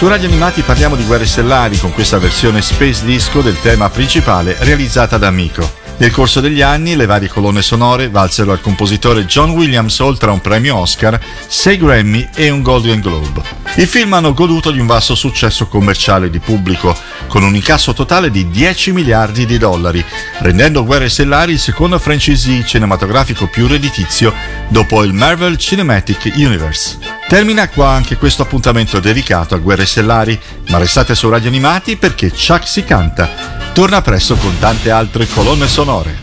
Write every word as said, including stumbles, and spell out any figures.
Su Radio Animati parliamo di Guerre Stellari con questa versione Space Disco del tema principale realizzata da Miko. Nel corso degli anni le varie colonne sonore valsero al compositore John Williams oltre a un premio Oscar, sei Grammy e un Golden Globe. I film hanno goduto di un vasto successo commerciale di pubblico, con un incasso totale di dieci miliardi di dollari, rendendo Guerre Stellari il secondo franchise cinematografico più redditizio dopo il Marvel Cinematic Universe. Termina qua anche questo appuntamento dedicato a Guerre Stellari, ma restate su Radio Animati perché Chuck si canta. Torna presto con tante altre colonne sonore.